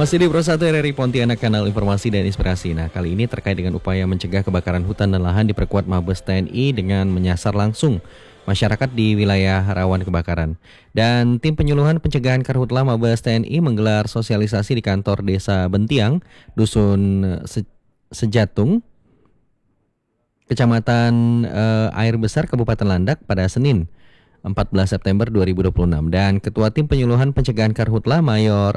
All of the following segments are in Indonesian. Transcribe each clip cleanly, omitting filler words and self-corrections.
Masih di Pro 1 RRI Pontianak, kanal informasi dan inspirasi. Nah, kali ini terkait dengan upaya mencegah kebakaran hutan dan lahan diperkuat Mabes TNI dengan menyasar langsung masyarakat di wilayah rawan kebakaran. Dan tim penyuluhan pencegahan karhutla Mabes TNI menggelar sosialisasi di kantor Desa Bentiang, Dusun Sejatung, Kecamatan Air Besar, Kabupaten Landak pada Senin 14 September 2026. Dan Ketua Tim Penyuluhan Pencegahan Karhutla Mayor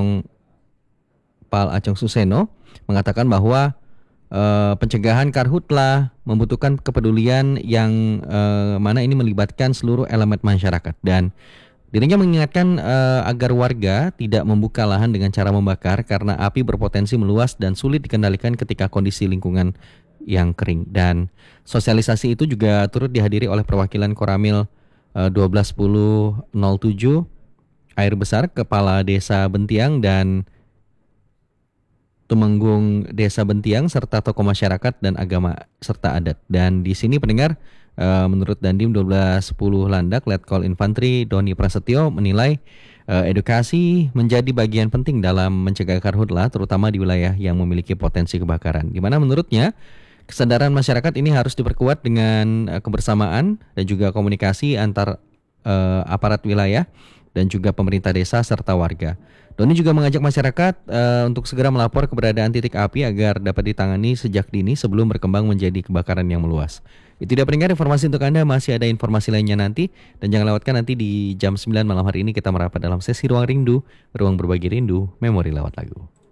Pal Acong Suseno mengatakan bahwa pencegahan karhutla membutuhkan kepedulian yang mana ini melibatkan seluruh elemen masyarakat, dan dirinya mengingatkan agar warga tidak membuka lahan dengan cara membakar karena api berpotensi meluas dan sulit dikendalikan ketika kondisi lingkungan yang kering. Dan sosialisasi itu juga turut dihadiri oleh perwakilan Koramil 121007 Air Besar, Kepala Desa Bentiang, dan Tumenggung Desa Bentiang, serta tokoh masyarakat dan agama serta adat. Dan di sini pendengar, menurut Dandim 1210 Landak, Letkol Infantri Doni Prasetyo menilai edukasi menjadi bagian penting dalam mencegah karhutla, terutama di wilayah yang memiliki potensi kebakaran. Di mana menurutnya kesadaran masyarakat ini harus diperkuat dengan kebersamaan dan juga komunikasi antar aparat wilayah dan juga pemerintah desa serta warga. Doni juga mengajak masyarakat untuk segera melapor keberadaan titik api agar dapat ditangani sejak dini sebelum berkembang menjadi kebakaran yang meluas. Itu dia pendengar informasi untuk Anda, masih ada informasi lainnya nanti. Dan jangan lewatkan nanti di jam 9 malam hari ini kita merapat dalam sesi Ruang Rindu, ruang berbagi rindu, memori lewat lagu.